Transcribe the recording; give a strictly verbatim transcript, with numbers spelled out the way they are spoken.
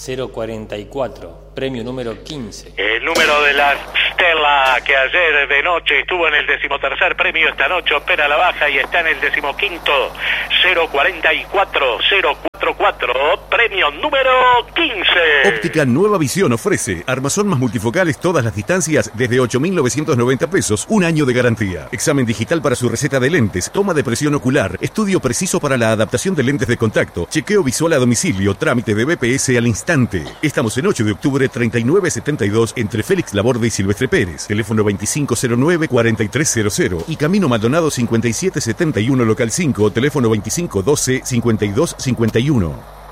cero cuarenta y cuatro, premio número quince. El número de la Stella, que ayer de noche estuvo en el decimotercer premio, esta noche opera la baja y está en el decimoquinto. Cero cuarenta y cuatro, cero cuarenta y cuatro, premio número quince. Óptica Nueva Visión ofrece armazón más multifocales todas las distancias desde ocho mil novecientos noventa pesos, un año de garantía. Examen digital para su receta de lentes, toma de presión ocular, estudio preciso para la adaptación de lentes de contacto, chequeo visual a domicilio, trámite de B P S al instante. Estamos en ocho de octubre treinta y nueve setenta y dos entre Félix Laborde y Silvestre Pérez. Teléfono veinticinco cero nueve, cuarenta y tres cero cero y Camino Maldonado cincuenta y siete setenta y uno local cinco, teléfono veinticinco doce, cincuenta y dos cincuenta y uno.